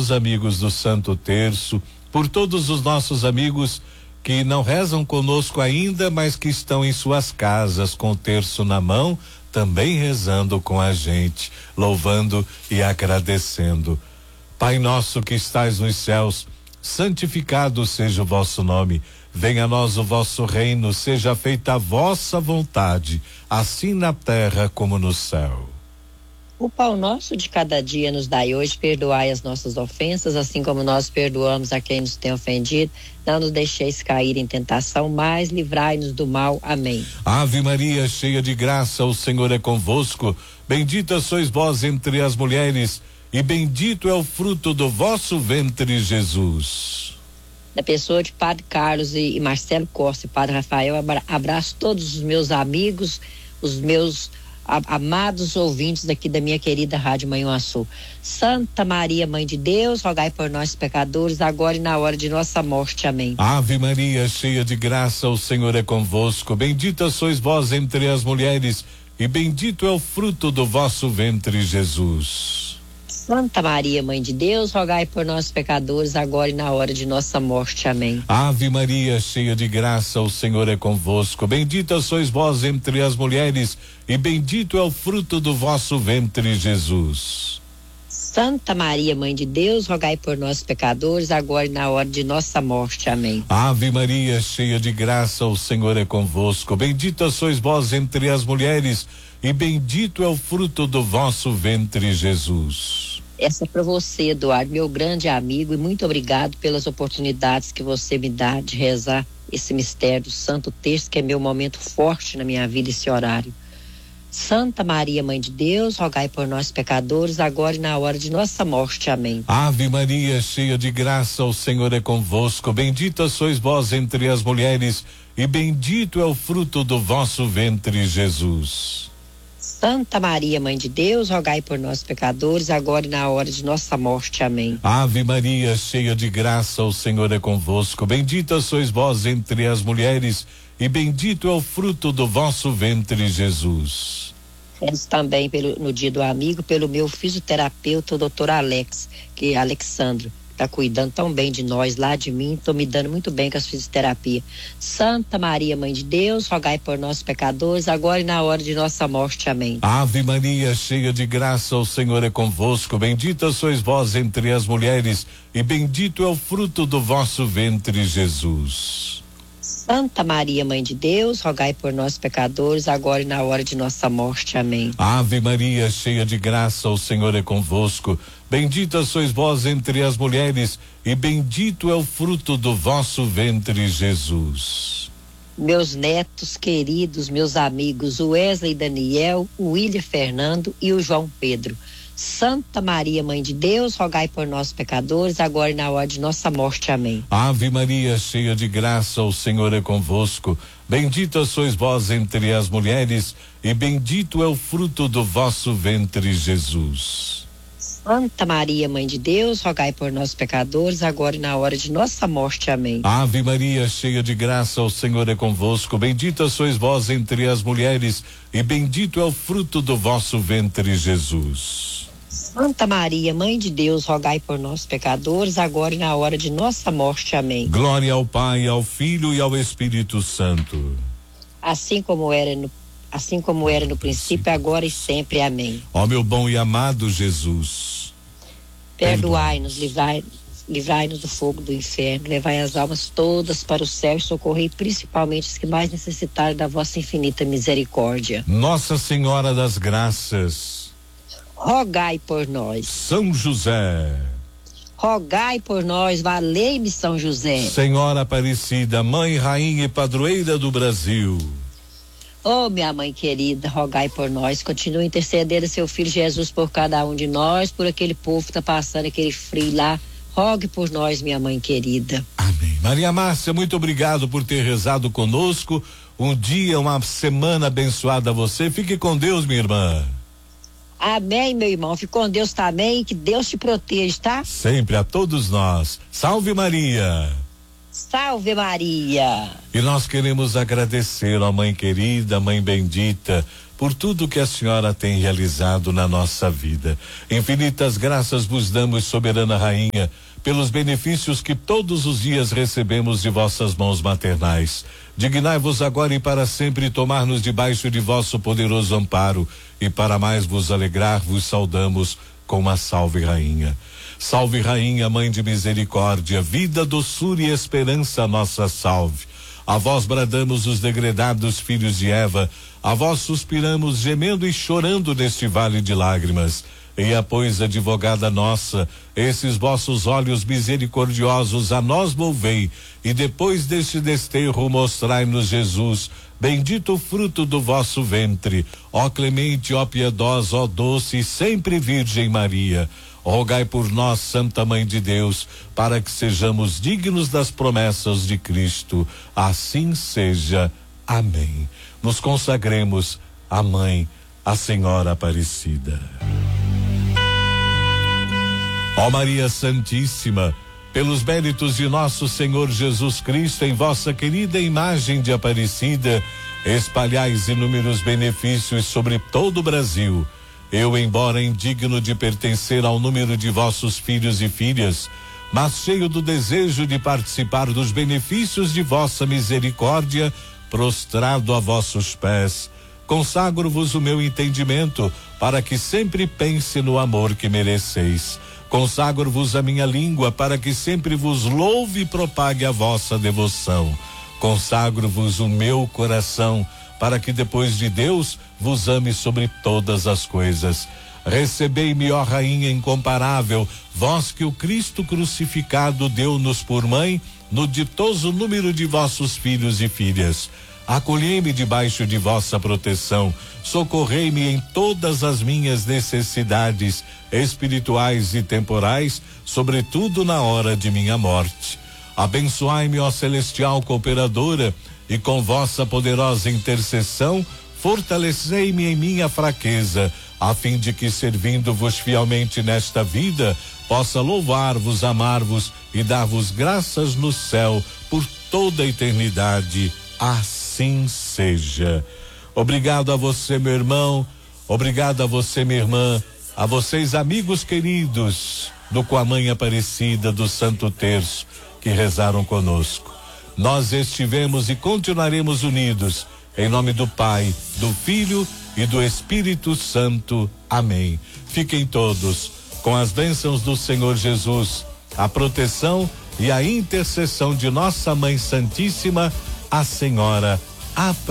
nossos amigos do Santo Terço, por todos os nossos amigos que não rezam conosco ainda, mas que estão em suas casas com o terço na mão, também rezando com a gente, louvando e agradecendo. Pai nosso que estais nos céus, santificado seja o vosso nome. Venha a nós o vosso reino, seja feita a vossa vontade, assim na terra como no céu. O pão nosso de cada dia nos dai hoje, perdoai as nossas ofensas, assim como nós perdoamos a quem nos tem ofendido. Não nos deixeis cair em tentação, mas livrai-nos do mal. Amém. Ave Maria, cheia de graça, o Senhor é convosco. Bendita sois vós entre as mulheres, e bendito é o fruto do vosso ventre, Jesus. Da pessoa de Padre Carlos e Marcelo Costa e Padre Rafael, abraço todos os meus amigos, os meus amados ouvintes aqui da minha querida Rádio Manhuaçu. Santa Maria, Mãe de Deus, rogai por nós pecadores, agora e na hora de nossa morte. Amém. Ave Maria, cheia de graça, o Senhor é convosco. Bendita sois vós entre as mulheres, e bendito é o fruto do vosso ventre, Jesus. Santa Maria, Mãe de Deus, rogai por nós pecadores, agora e na hora de nossa morte. Amém. Ave Maria, cheia de graça, o Senhor é convosco. Bendita sois vós entre as mulheres, e bendito é o fruto do vosso ventre, Jesus. Santa Maria, Mãe de Deus, rogai por nós pecadores, agora e na hora de nossa morte. Amém. Ave Maria, cheia de graça, o Senhor é convosco. Bendita sois vós entre as mulheres, e bendito é o fruto do vosso ventre, Jesus. Essa é para você, Eduardo, meu grande amigo, e muito obrigado pelas oportunidades que você me dá de rezar esse mistério do Santo Terço, que é meu momento forte na minha vida, esse horário. Santa Maria, Mãe de Deus, rogai por nós pecadores, agora e na hora de nossa morte. Amém. Ave Maria, cheia de graça, o Senhor é convosco. Bendita sois vós entre as mulheres, e bendito é o fruto do vosso ventre, Jesus. Santa Maria, Mãe de Deus, rogai por nós pecadores, agora e na hora de nossa morte. Amém. Ave Maria, cheia de graça, o Senhor é convosco. Bendita sois vós entre as mulheres, e bendito é o fruto do vosso ventre, Jesus. Rezo também no dia do amigo, pelo meu fisioterapeuta, o doutor Alex, que é Alexandro. Tá cuidando tão bem de nós, lá de mim, tô me dando muito bem com as fisioterapia. Santa Maria, Mãe de Deus, rogai por nós pecadores, agora e na hora de nossa morte. Amém. Ave Maria, cheia de graça, o Senhor é convosco. Bendita sois vós entre as mulheres, e bendito é o fruto do vosso ventre, Jesus. Santa Maria, Mãe de Deus, rogai por nós pecadores, agora e na hora de nossa morte. Amém. Ave Maria, cheia de graça, o Senhor é convosco. Bendita sois vós entre as mulheres, e bendito é o fruto do vosso ventre, Jesus. Meus netos queridos, meus amigos, o Wesley Daniel, o William Fernando e o João Pedro. Santa Maria, Mãe de Deus, rogai por nós pecadores, agora e na hora de nossa morte. Amém. Ave Maria, cheia de graça, o Senhor é convosco. Bendita sois vós entre as mulheres, e bendito é o fruto do vosso ventre, Jesus. Santa Maria, Mãe de Deus, rogai por nós pecadores, agora e na hora de nossa morte. Amém. Ave Maria, cheia de graça, o Senhor é convosco. Bendita sois vós entre as mulheres, e bendito é o fruto do vosso ventre, Jesus. Santa Maria, Mãe de Deus, rogai por nós pecadores, agora e na hora de nossa morte. Amém. Glória ao Pai, ao Filho e ao Espírito Santo. Assim como era no princípio, agora e sempre. Amém. Ó meu bom e amado Jesus, perdoai-nos, livrai-nos do fogo do inferno, levai as almas todas para o céu e socorrei principalmente os que mais necessitarem da vossa infinita misericórdia. Nossa Senhora das Graças, rogai por nós. São José, rogai por nós. Valei-me, São José. Senhora Aparecida, Mãe, Rainha e Padroeira do Brasil. Oh, minha mãe querida, rogai por nós. Continue intercedendo a seu filho Jesus por cada um de nós, por aquele povo que está passando aquele frio lá. Rogue por nós, minha mãe querida. Amém. Maria Márcia, muito obrigado por ter rezado conosco. Um dia, uma semana abençoada a você. Fique com Deus, minha irmã. Amém, meu irmão. Fique com Deus também, que Deus te proteja, tá? Sempre, a todos nós. Salve Maria. Salve Maria! E nós queremos agradecer à Mãe querida, Mãe bendita, por tudo que a senhora tem realizado na nossa vida. Infinitas graças vos damos, soberana rainha, pelos benefícios que todos os dias recebemos de vossas mãos maternais. Dignai-vos agora e para sempre tomar-nos debaixo de vosso poderoso amparo, e para mais vos alegrar, vos saudamos com uma salve rainha. Salve rainha, mãe de misericórdia, vida, doçura e esperança, nossa salve. A vós bradamos os degredados filhos de Eva, a vós suspiramos gemendo e chorando neste vale de lágrimas. Eia, pois, advogada nossa, esses vossos olhos misericordiosos a nós volvei, e depois deste desterro mostrai-nos Jesus, bendito o fruto do vosso ventre. Ó clemente, ó piedosa, ó doce e sempre Virgem Maria, rogai por nós, Santa Mãe de Deus, para que sejamos dignos das promessas de Cristo. Assim seja. Amém. Nos consagremos à Mãe, a Senhora Aparecida. Ó Maria Santíssima, pelos méritos de nosso Senhor Jesus Cristo, em vossa querida imagem de Aparecida, espalhais inúmeros benefícios sobre todo o Brasil. Eu, embora indigno de pertencer ao número de vossos filhos e filhas, mas cheio do desejo de participar dos benefícios de vossa misericórdia, prostrado a vossos pés, consagro-vos o meu entendimento, para que sempre pense no amor que mereceis. Consagro-vos a minha língua, para que sempre vos louve e propague a vossa devoção. Consagro-vos o meu coração, para que depois de Deus vos ame sobre todas as coisas. Recebei-me, ó Rainha incomparável, vós que o Cristo crucificado deu-nos por mãe, no ditoso número de vossos filhos e filhas. Acolhei-me debaixo de vossa proteção, socorrei-me em todas as minhas necessidades espirituais e temporais, sobretudo na hora de minha morte. Abençoai-me, ó celestial cooperadora, e com vossa poderosa intercessão, fortalecei-me em minha fraqueza, a fim de que, servindo-vos fielmente nesta vida, possa louvar-vos, amar-vos e dar-vos graças no céu por toda a eternidade. Assim seja. Obrigado a você, meu irmão, obrigado a você, minha irmã, a vocês, amigos queridos do Com a Mãe Aparecida do Santo Terço, que rezaram conosco. Nós estivemos e continuaremos unidos, em nome do Pai, do Filho e do Espírito Santo. Amém. Fiquem todos com as bênçãos do Senhor Jesus, a proteção e a intercessão de nossa Mãe Santíssima, a Senhora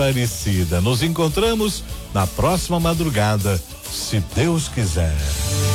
Aparecida. Nos encontramos na próxima madrugada, se Deus quiser.